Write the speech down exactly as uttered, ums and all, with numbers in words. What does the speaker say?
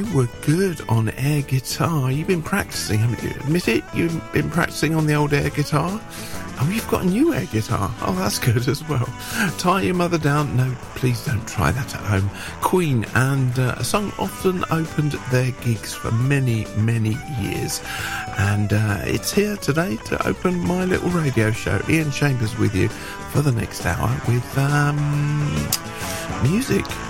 were good on air guitar. You've been practicing, haven't you? Admit it, you've been practicing on the old air guitar. Oh, you've got a new air guitar. Oh, that's good as well. Tie Your Mother Down. No, please don't try that at home. Queen, and uh, a song often opened their gigs for many, many years. And uh, it's here today to open my little radio show. Ian Chambers with you for the next hour with um, music.